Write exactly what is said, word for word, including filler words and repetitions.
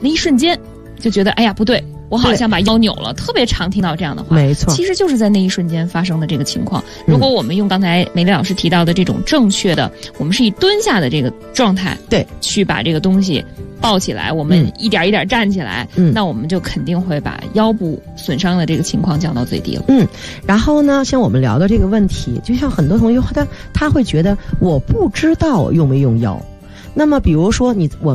那一瞬间就觉得哎呀不对，我好像把腰扭了，特别常听到这样的话。 没错， 其实就是在那一瞬间发生的这个情况。如果我们用刚才美丽老师提到的这种正确的，我们是以蹲下的这个状态， 对， 去把这个东西抱起来，我们一点一点站起来，嗯，那我们就肯定会把腰部损伤的这个情况降到最低了。 嗯，然后呢，像我们聊的这个问题，就像很多同学他他会觉得我不知道用没用腰。那么比如说你我